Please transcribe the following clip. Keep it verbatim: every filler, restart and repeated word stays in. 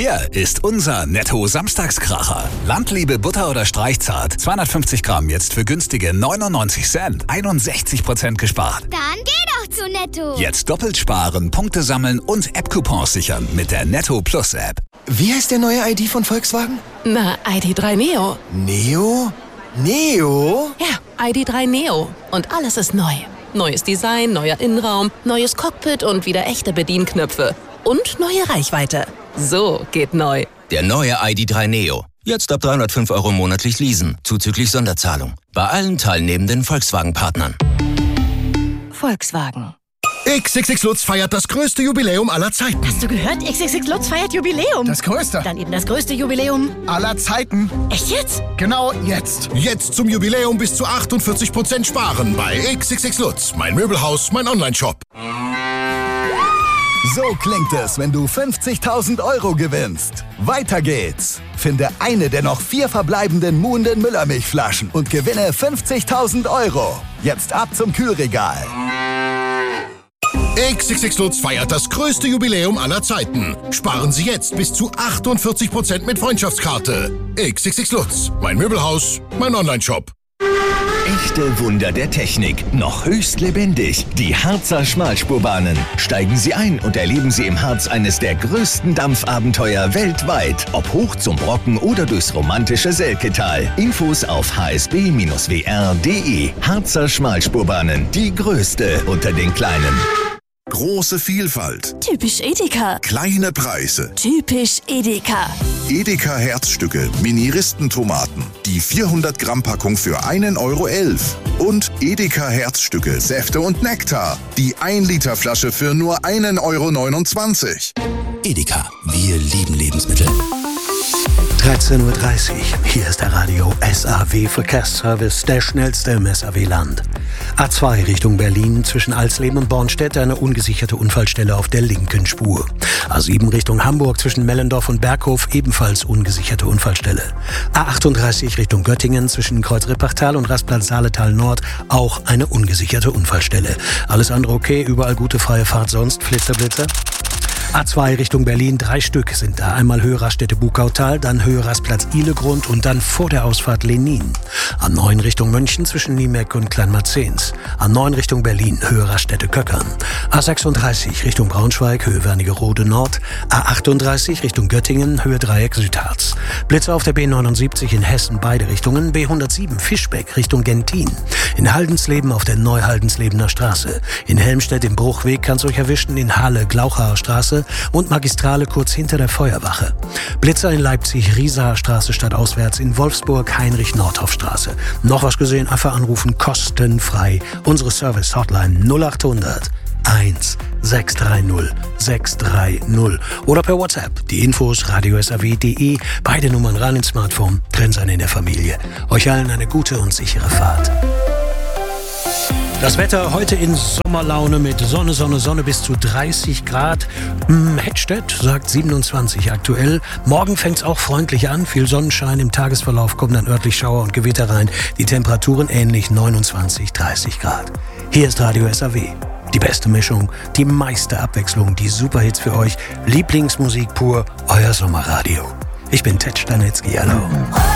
Hier ist unser Netto-Samstagskracher. Landliebe Butter oder Streichzart. zweihundertfünfzig Gramm jetzt für günstige neunundneunzig Cent. einundsechzig Prozent gespart. Dann geh doch zu Netto. Jetzt doppelt sparen, Punkte sammeln und App-Coupons sichern mit der Netto Plus App. Wie heißt der neue I D von Volkswagen? Na, I D drei Neo. Neo? Neo? Ja, I D drei Neo. Und alles ist neu. Neues Design, neuer Innenraum, neues Cockpit und wieder echte Bedienknöpfe. Und neue Reichweite. So geht neu. Der neue I D drei Neo. Jetzt ab dreihundertfünf Euro monatlich leasen, zuzüglich Sonderzahlung. Bei allen teilnehmenden Volkswagen-Partnern. Volkswagen. X X X Lutz feiert das größte Jubiläum aller Zeiten. Hast du gehört? X X X Lutz feiert Jubiläum. Das größte. Dann eben das größte Jubiläum aller Zeiten. Echt jetzt? Genau jetzt. Jetzt zum Jubiläum bis zu achtundvierzig Prozent sparen bei X X X Lutz. Mein Möbelhaus, mein Onlineshop. So klingt es, wenn du fünfzigtausend Euro gewinnst. Weiter geht's. Finde eine der noch vier verbleibenden muhenden Müllermilchflaschen und gewinne fünfzigtausend Euro. Jetzt ab zum Kühlregal. X X X Lutz feiert das größte Jubiläum aller Zeiten. Sparen Sie jetzt bis zu achtundvierzig Prozent mit Freundschaftskarte. X X X Lutz. Mein Möbelhaus, mein Onlineshop. Echte Wunder der Technik, noch höchst lebendig. Die Harzer Schmalspurbahnen. Steigen Sie ein und erleben Sie im Harz eines der größten Dampfabenteuer weltweit. Ob hoch zum Brocken oder durchs romantische Selketal. Infos auf h s b Bindestrich w r punkt d e. Harzer Schmalspurbahnen, die größte unter den kleinen. Große Vielfalt. Typisch Edeka. Kleine Preise. Typisch Edeka. Edeka Herzstücke, Mini-Ristentomaten. Die vierhundert Gramm Packung für einen Euro elf. Und Edeka Herzstücke, Säfte und Nektar. Die ein Liter Flasche für nur einen Euro neunundzwanzig. Edeka, wir lieben Lebensmittel. dreizehn Uhr dreißig, hier ist der Radio S A W Verkehrsservice, der schnellste im S A W-Land. A zwei Richtung Berlin, zwischen Alsleben und Bornstedt eine ungesicherte Unfallstelle auf der linken Spur. A sieben Richtung Hamburg, zwischen Mellendorf und Berghof, ebenfalls ungesicherte Unfallstelle. A achtunddreißig Richtung Göttingen, zwischen Kreuz Rippachtal und Rastplatz Saaletal Nord, auch eine ungesicherte Unfallstelle. Alles andere okay, überall gute freie Fahrt, sonst Flitzer, Blitzer. A zwei Richtung Berlin, drei Stück sind da. Einmal Höhe Raststätte Bukautal, dann Höhe Rastplatz Ihlegrund und dann vor der Ausfahrt Lenin. A neun Richtung München zwischen Niemeck und Kleinmarzens. A neun Richtung Berlin, Höhe Raststätte Köckern. A sechsunddreißig Richtung Braunschweig, Höhe Wernigerode Nord. A achtunddreißig Richtung Göttingen, Höhe Dreieck Südharz. Blitze auf der B neunundsiebzig in Hessen, beide Richtungen. B hundertsieben Fischbeck Richtung Gentin. In Haldensleben auf der Neuhaldenslebener Straße. In Helmstedt im Bruchweg kann's euch erwischen, in Halle Glauchaer Straße und Magistrale kurz hinter der Feuerwache. Blitzer in Leipzig, Riesaer Straße stadtauswärts, in Wolfsburg, Heinrich-Nordhoff-Straße. Noch was gesehen? Einfach anrufen, kostenfrei. Unsere Service-Hotline null achthundert eins sechs drei null sechs drei null oder per WhatsApp. Die Infos radio s a w punkt d e. Beide Nummern ran ins Smartphone, drin sein in der Familie. Euch allen eine gute und sichere Fahrt. Das Wetter heute in Sommerlaune mit Sonne, Sonne, Sonne bis zu dreißig Grad. Hm, Hettstedt sagt siebenundzwanzig aktuell. Morgen fängt's auch freundlich an. Viel Sonnenschein. Im Tagesverlauf kommen dann örtlich Schauer und Gewitter rein. Die Temperaturen ähnlich neunundzwanzig, dreißig Grad. Hier ist Radio S A W. Die beste Mischung, die meiste Abwechslung, die Superhits für euch. Lieblingsmusik pur, euer Sommerradio. Ich bin Ted Stanitzky, hallo.